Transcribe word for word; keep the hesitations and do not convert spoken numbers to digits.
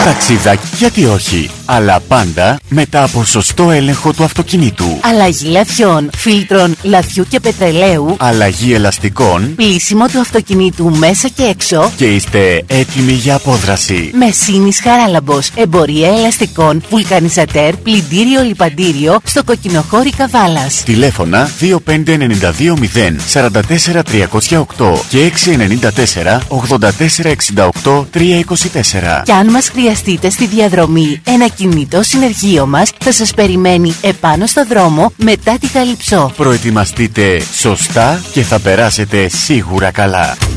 Ταξιδάκι γιατί όχι, αλλά πάντα μετά από σωστό έλεγχο του αυτοκινήτου. Αλλαγή λαθιών, φίλτρων, λαθιού και πετρελαίου. Αλλαγή ελαστικών. Πλύσιμο του αυτοκινήτου μέσα και έξω. Και είστε έτοιμοι για απόδραση. Μεσίνης Χαράλαμπος. Εμπορία ελαστικών, βουλκανιζατέρ, πλυντήριο λιπαντήριο στο Κοκκινοχώρι Καβάλας. Τηλέφωνα δύο πέντε εννιά δύο μηδέν τέσσερα τέσσερα τρία μηδέν οκτώ και έξι εννιά τέσσερα ογδόντα τέσσερα εξήντα οκτώ τρία είκοσι τέσσερα. Και αν μας χρειαστείτε στη διαδρομή, ένα κινητό συνεργείο μας θα σας περιμένει επάνω στο δρόμο μετά τη Καλυψό. Προετοιμαστείτε σωστά και θα περάσετε σίγουρα καλά.